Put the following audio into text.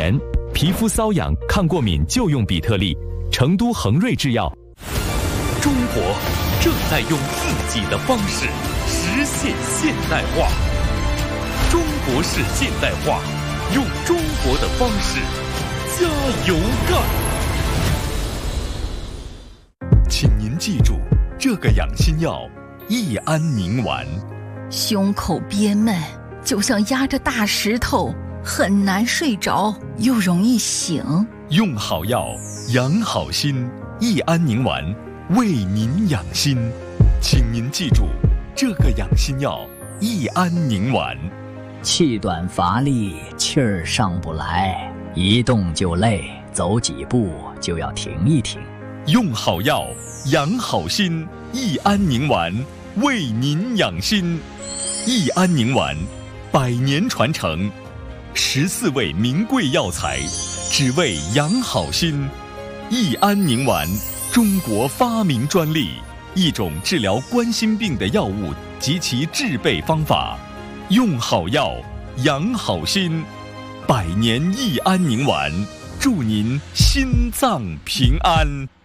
炎，皮肤瘙痒、抗过敏就用比特利。成都恒瑞制药。 中国正在用自己的方式实现现代化。中国式现代化，用中国的方式加油干！请您记住，这个养心药益安宁丸。 胸口憋闷，就像压着大石头，很难睡着，又容易醒。 用好药，养好心，益安宁丸为您养心。请您记住，这个养心药益安宁丸。 气短乏力，气儿上不来，一动就累，走几步就要停一停。 用好药，养好心，益安宁丸为您养心。益安宁丸100年传承，14味名贵药材，只为养好心。益安宁丸，中国发明专利，一种治疗冠心病的药物及其制备方法。用好药，养好心，100年益安宁丸，祝您心脏平安。